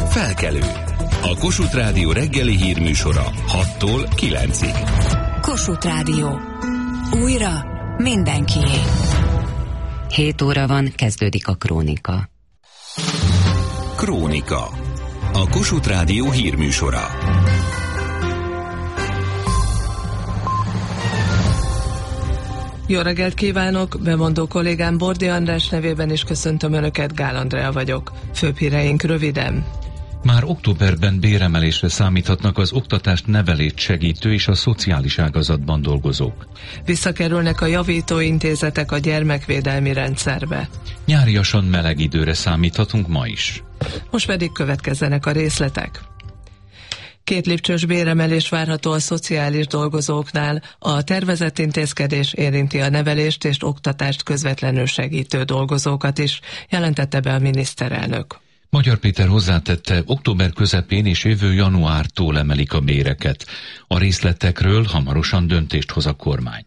Felkelő. A Kossuth Rádió reggeli hírműsora 6-tól 9-ig. Kossuth Rádió. Újra mindenkié. 7 óra van, kezdődik a Krónika. Krónika. A Kossuth Rádió hírműsora. Jó reggelt kívánok! Bemondó kollégám Bordi András nevében is köszöntöm Önöket, Gál Andrea vagyok. Főbb híreink röviden. Már októberben béremelésre számíthatnak az oktatást, nevelést segítő és a szociális ágazatban dolgozók. Visszakerülnek a javító intézetek a gyermekvédelmi rendszerbe. Nyáriasan meleg időre számíthatunk ma is. Most pedig következzenek a részletek. 2 lépcsős béremelés várható a szociális dolgozóknál. A tervezett intézkedés érinti a nevelést és oktatást közvetlenül segítő dolgozókat is, jelentette be a miniszterelnök. Magyar Péter hozzátette, október közepén és jövő januártól emelik a béreket. A részletekről hamarosan döntést hoz a kormány.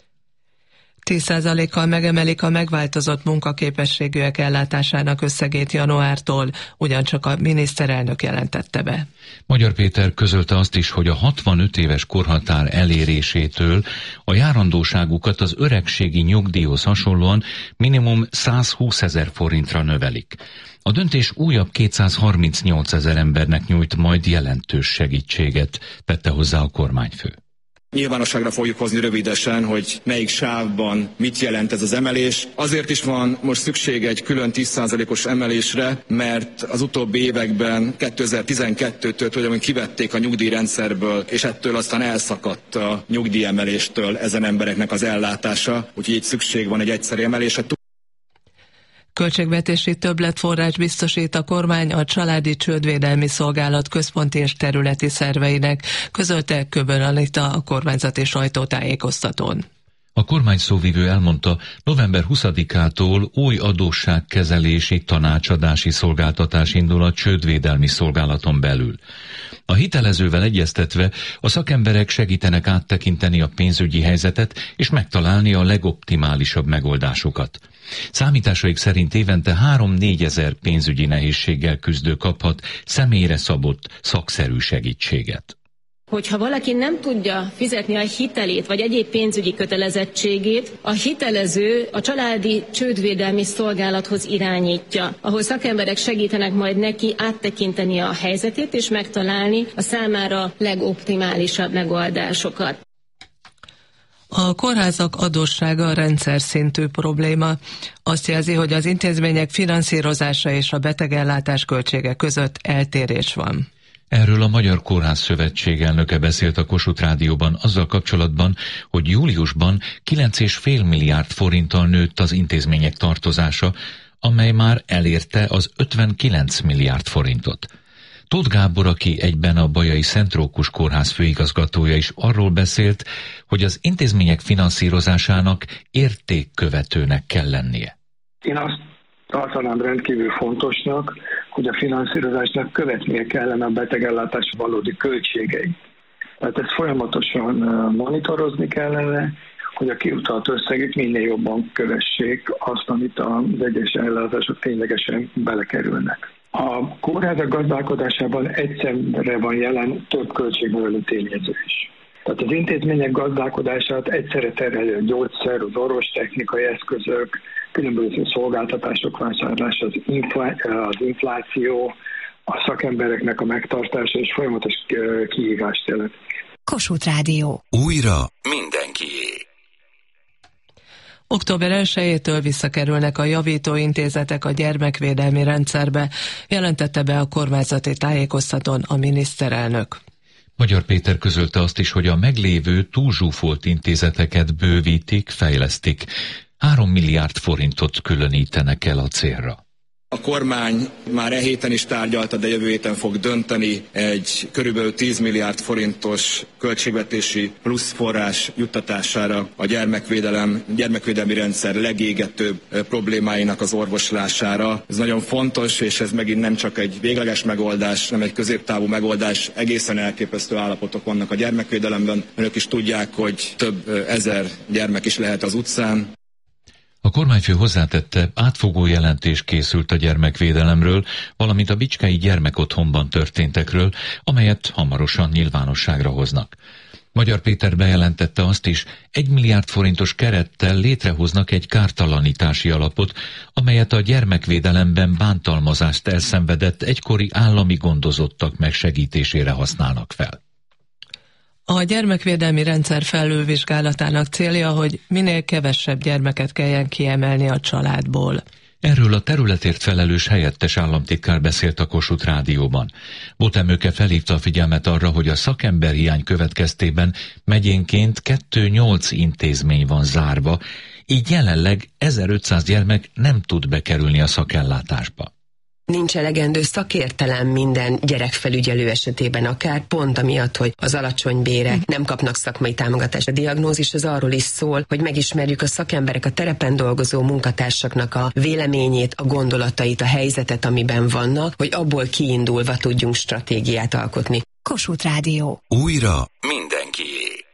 10%-kal megemelik a megváltozott munkaképességűek ellátásának összegét januártól, ugyancsak a miniszterelnök jelentette be. Magyar Péter közölte azt is, hogy a 65 éves korhatár elérésétől a járandóságukat az öregségi nyugdíjhoz hasonlóan minimum 120 000 forintra növelik. A döntés újabb 238 000 embernek nyújt majd jelentős segítséget, tette hozzá a kormányfő. Nyilvánosságra fogjuk hozni rövidesen, hogy melyik sávban mit jelent ez az emelés. Azért is van most szükség egy külön 10%-os emelésre, mert az utóbbi években 2012-től tulajdonképpen kivették a nyugdíjrendszerből, és ettől aztán elszakadt a nyugdíjemeléstől ezen embereknek az ellátása, úgyhogy itt szükség van egy egyszerű emelésre. Költségvetési többletforrás biztosít a kormány a Családi Csődvédelmi Szolgálat központi és területi szerveinek, közölte Köbön Anita a kormányzati sajtótájékoztatón. A kormány szóvivő elmondta, november 20-ától új adósságkezelési tanácsadási szolgáltatás indul a Csődvédelmi Szolgálaton belül. A hitelezővel egyeztetve a szakemberek segítenek áttekinteni a pénzügyi helyzetet és megtalálni a legoptimálisabb megoldásokat. Számításaik szerint évente 3-4 ezer pénzügyi nehézséggel küzdő kaphat személyre szabott szakszerű segítséget. Hogyha valaki nem tudja fizetni a hitelét vagy egyéb pénzügyi kötelezettségét, a hitelező a Családi Csődvédelmi Szolgálathoz irányítja, ahol szakemberek segítenek majd neki áttekinteni a helyzetét és megtalálni a számára legoptimálisabb megoldásokat. A kórházak adóssága rendszer szintű probléma. Azt jelzi, hogy az intézmények finanszírozása és a betegellátás költsége között eltérés van. Erről a Magyar Kórház Szövetség elnöke beszélt a Kossuth Rádióban azzal kapcsolatban, hogy júliusban 9,5 milliárd forinttal nőtt az intézmények tartozása, amely már elérte az 59 milliárd forintot. Tóth Gábor, aki egyben a Bajai Szent Rókus Kórház főigazgatója is arról beszélt, hogy az intézmények finanszírozásának értékkövetőnek kell lennie. Én azt tartanám rendkívül fontosnak, hogy a finanszírozásnak követnie kellene a betegellátás valódi költségeit. Tehát ezt folyamatosan monitorozni kellene, hogy a kiutalt összegek minél jobban kövessék azt, amit az egyes ellátások ténylegesen belekerülnek. A kórházak gazdálkodásában egyszerre van jelen több költségnövelő tényező is. Tehát az intézmények gazdálkodását egyszerre terhelő gyógyszer, az orvostechnikai eszközök, különböző szolgáltatások vásárlása, az infláció, a szakembereknek a megtartása és folyamatos kihívást jelent. Kossuth Rádió. Újra mindenkié. Október 1-től visszakerülnek a javító intézetek a gyermekvédelmi rendszerbe, jelentette be a kormányzati tájékoztatón a miniszterelnök. Magyar Péter közölte azt is, hogy a meglévő túlzsúfolt intézeteket bővítik, fejlesztik. 3 milliárd forintot különítenek el a célra. A kormány már e héten is tárgyalta, de jövő héten fog dönteni egy körülbelül 10 milliárd forintos költségvetési plusz forrás juttatására a gyermekvédelmi rendszer legégetőbb problémáinak az orvoslására. Ez nagyon fontos, és ez megint nem csak egy végleges megoldás, nem egy középtávú megoldás. Egészen elképesztő állapotok vannak a gyermekvédelemben. Önök is tudják, hogy több ezer gyermek is lehet az utcán. A kormányfő hozzátette, átfogó jelentés készült a gyermekvédelemről, valamint a bicskei gyermekotthonban történtekről, amelyet hamarosan nyilvánosságra hoznak. Magyar Péter bejelentette azt is, 1 milliárd forintos kerettel létrehoznak egy kártalanítási alapot, amelyet a gyermekvédelemben bántalmazást elszenvedett egykori állami gondozottak megsegítésére használnak fel. A gyermekvédelmi rendszer felülvizsgálatának célja, hogy minél kevesebb gyermeket kelljen kiemelni a családból. Erről a területért felelős helyettes államtitkár beszélt a Kossuth Rádióban. Botemőke felhívta a figyelmet arra, hogy a szakemberhiány következtében megyénként 2-8 intézmény van zárva, így jelenleg 1500 gyermek nem tud bekerülni a szakellátásba. Nincs elegendő szakértelem minden gyerekfelügyelő esetében, akár pont amiatt, hogy az alacsony bérek nem kapnak szakmai támogatást. A diagnózis az arról is szól, hogy megismerjük a szakemberek, a terepen dolgozó munkatársaknak a véleményét, a gondolatait, a helyzetet, amiben vannak, hogy abból kiindulva tudjunk stratégiát alkotni. Kossuth Rádió. Újra mindenkié.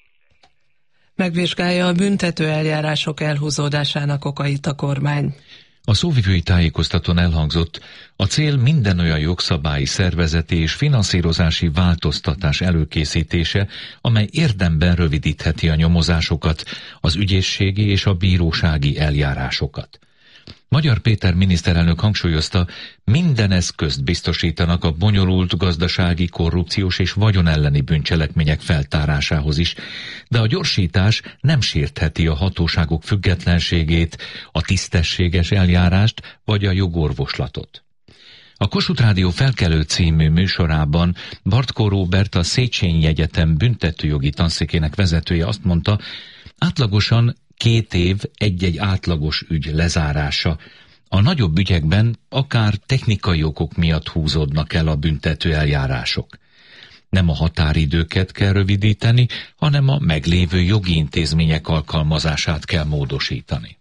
Megvizsgálja a büntető eljárások elhúzódásának okait a kormány. A szóvivői tájékoztatón elhangzott, a cél minden olyan jogszabályi, szervezeti és finanszírozási változtatás előkészítése, amely érdemben rövidítheti a nyomozásokat, az ügyészségi és a bírósági eljárásokat. Magyar Péter miniszterelnök hangsúlyozta, minden eszközt biztosítanak a bonyolult gazdasági, korrupciós és vagyonelleni bűncselekmények feltárásához is, de a gyorsítás nem sértheti a hatóságok függetlenségét, a tisztességes eljárást vagy a jogorvoslatot. A Kossuth Rádió Felkelő című műsorában Bartkó Róbert, a Széchenyi Egyetem büntetőjogi tanszékének vezetője azt mondta, átlagosan 2 év egy-egy átlagos ügy lezárása. A nagyobb ügyekben akár technikai okok miatt húzódnak el a büntető eljárások. Nem a határidőket kell rövidíteni, hanem a meglévő jogi intézmények alkalmazását kell módosítani.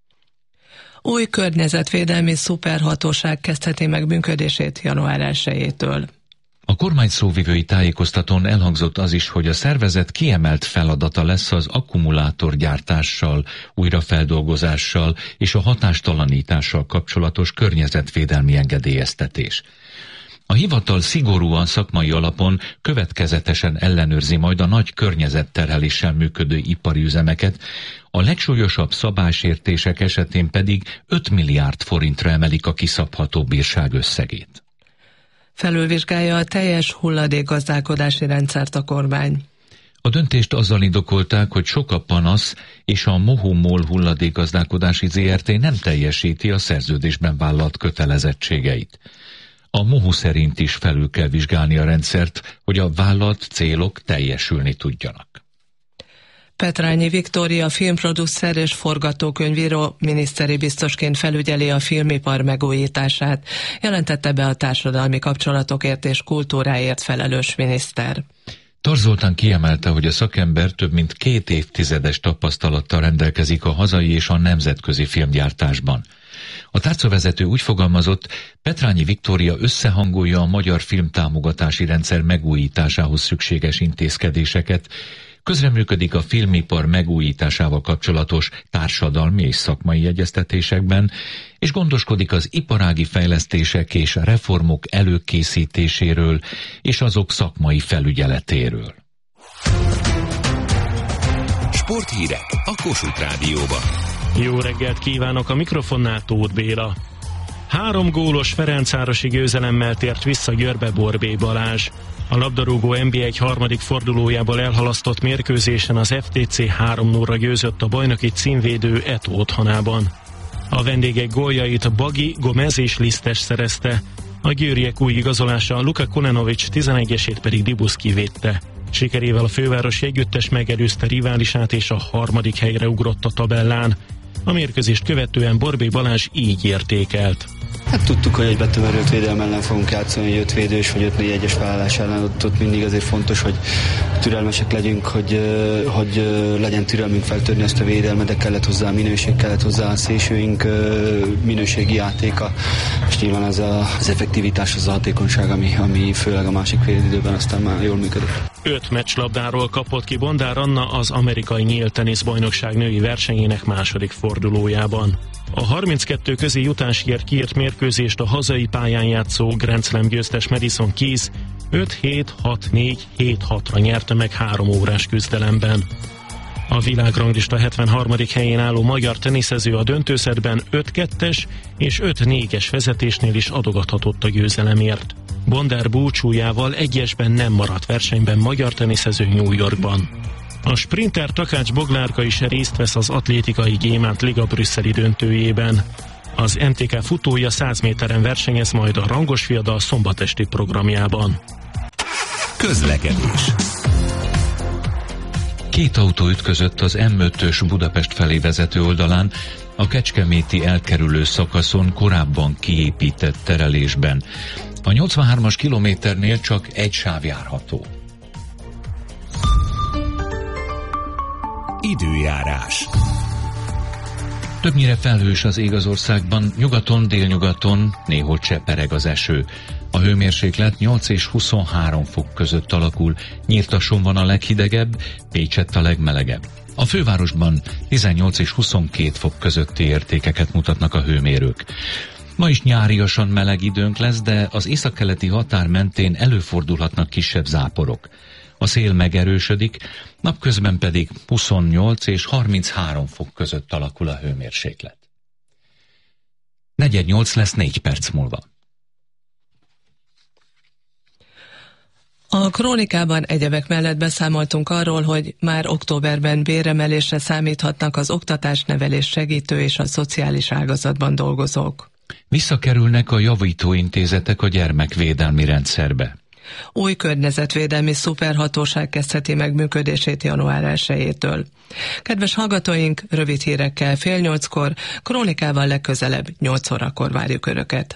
Új környezetvédelmi szuperhatóság kezdheti meg működését január 1-től. A kormány szóvivői tájékoztatón elhangzott az is, hogy a szervezet kiemelt feladata lesz az akkumulátorgyártással, újrafeldolgozással és a hatástalanítással kapcsolatos környezetvédelmi engedélyeztetés. A hivatal szigorúan szakmai alapon következetesen ellenőrzi majd a nagy környezetterheléssel működő ipari üzemeket, a legsúlyosabb szabálysértések esetén pedig 5 milliárd forintra emelik a kiszabható bírság összegét. Felülvizsgálja a teljes hulladékgazdálkodási rendszert a kormány. A döntést azzal indokolták, hogy sok a panasz, és a Mohu-MOL hulladékgazdálkodási ZRT nem teljesíti a szerződésben vállalt kötelezettségeit. A Mohu szerint is felül kell vizsgálni a rendszert, hogy a vállalt célok teljesülni tudjanak. Petrányi Viktória filmproducer és forgatókönyvíró miniszteri biztosként felügyeli a filmipar megújítását, jelentette be a társadalmi kapcsolatokért és kultúráért felelős miniszter. Tar Zoltán kiemelte, hogy a szakember több mint 2 évtizedes tapasztalattal rendelkezik a hazai és a nemzetközi filmgyártásban. A tárcavezető úgy fogalmazott, Petrányi Viktória összehangolja a magyar filmtámogatási rendszer megújításához szükséges intézkedéseket, közreműködik a filmipar megújításával kapcsolatos társadalmi és szakmai egyeztetésekben, és gondoskodik az iparági fejlesztések és reformok előkészítéséről és azok szakmai felügyeletéről. Sporthírek a Kossuth Rádióban. Jó reggelt kívánok, a mikrofonnál Tóth Béla. 3 gólos ferencvárosi győzelemmel tért vissza Győrbe Borbély Balázs. A labdarúgó NB1 harmadik fordulójából elhalasztott mérkőzésen az FTC 3-0-ra győzött a bajnoki címvédő Eto otthonában. A vendégek góljait Bagi, Gomez és Lisztes szerezte. A győriek új igazolása Luka Kulenovics 11-esét pedig Dibuszki védte. Sikerével a fővárosi együttes megelőzte riválisát és a 3. helyre ugrott a tabellán. A mérkőzést követően Borbély Balázs így értékelt. Hát tudtuk, hogy egy betömörült védelem ellen fogunk játszani, egy 5-védős vagy 5-4-1-es felállás ellen, ott mindig azért fontos, hogy türelmesek legyünk, hogy legyen türelmünk feltörni ezt a védelmet, de kellett hozzá minőség, kellett hozzá a szélsőink minőségi játéka, és nyilván az effektivitás, az a hatékonyság, ami főleg a másik félidőben aztán már jól működött. 5 meccslabdáról kapott ki Bondár Anna az amerikai nyílt teniszbajnokság női versenyének második fordulójában. A 32 közé jutásért kiírt mérkőzést a hazai pályán játszó Grand Slam győztes Madison Keys 5-7-6-4-7-6-ra nyerte meg 3 órás küzdelemben. A világranglista 73. helyén álló magyar teniszező a döntőszetben 5-2-es és 5-4-es vezetésnél is adogathatott a győzelemért. Bondár búcsújával egyesben nem maradt versenyben magyar teniszező New Yorkban. A sprinter Takács Boglárka is részt vesz az atlétikai Gyémánt Liga brüsszeli döntőjében. Az MTK futója 100 méteren versenyez majd a Rangosfiadal szombatesti programjában. Közlekedés. 2 autó ütközött az M5-ös Budapest felé vezető oldalán, a kecskeméti elkerülő szakaszon korábban kiépített terelésben. A 83-as kilométernél csak egy sáv járható. Időjárás. Többnyire felhős az ég az országban, nyugaton, délnyugaton néhol csepereg az eső. A hőmérséklet 8 és 23 fok között alakul, Nyírtason van a leghidegebb, Pécsett a legmelegebb. A fővárosban 18 és 22 fok közötti értékeket mutatnak a hőmérők. Ma is nyáriasan meleg időnk lesz, de az északkeleti határ mentén előfordulhatnak kisebb záporok. A szél megerősödik, napközben pedig 28 és 33 fok között alakul a hőmérséklet. 4:08 lesz 4 perc múlva. A krónikában egyebek mellett beszámoltunk arról, hogy már októberben béremelésre számíthatnak az oktatás, nevelés segítő és a szociális ágazatban dolgozók. Visszakerülnek a javítóintézetek a gyermekvédelmi rendszerbe. Új környezetvédelmi szuperhatóság kezdheti meg működését január 1-től. Kedves hallgatóink, rövid hírekkel 7:30-kor, krónikával legközelebb 8 órakor várjuk Önöket.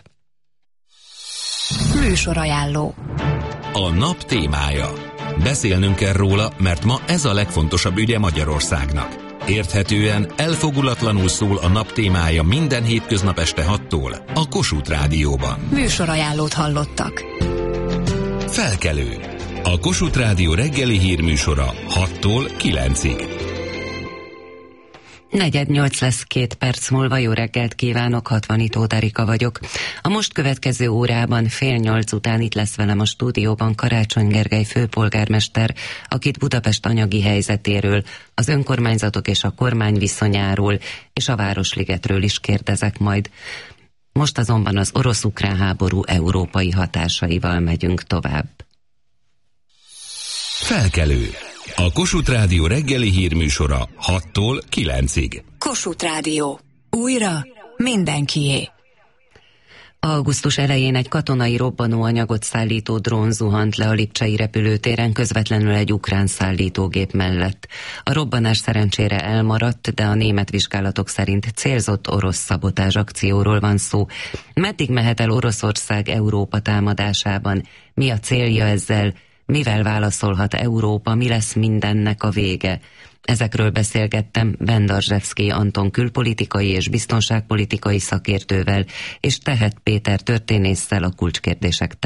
Műsorajánló. A nap témája. Beszélnünk kell róla, mert ma ez a legfontosabb ügye Magyarországnak. Érthetően, elfogulatlanul szól a nap témája minden hétköznap este 6-tól a Kossuth Rádióban. Műsorajánlót hallottak. Felkelő. A Kossuth Rádió reggeli hírműsora 6-tól 9-ig. 4:08 lesz 2 perc múlva. Jó reggelt kívánok, Hatvanitó Darika vagyok. A most következő órában 7:30 után itt lesz velem a stúdióban Karácsony Gergely főpolgármester, akit Budapest anyagi helyzetéről, az önkormányzatok és a kormány viszonyáról és a Városligetről is kérdezek majd. Most azonban az orosz-ukrán háború európai hatásaival megyünk tovább. Felkelő. A Kossuth Rádió reggeli hírműsora 6-tól 9-ig. Kossuth Rádió. Újra mindenkié. Augusztus elején egy katonai robbanóanyagot szállító drón zuhant le a lipcsei repülőtéren közvetlenül egy ukrán szállítógép mellett. A robbanás szerencsére elmaradt, de a német vizsgálatok szerint célzott orosz szabotázs akcióról van szó. Meddig mehet el Oroszország Európa támadásában? Mi a célja ezzel? Mivel válaszolhat Európa? Mi lesz mindennek a vége? Ezekről beszélgettem Bendarzsevszky Anton külpolitikai és biztonságpolitikai szakértővel, és Tehet Péter történésszel, a kulcskérdések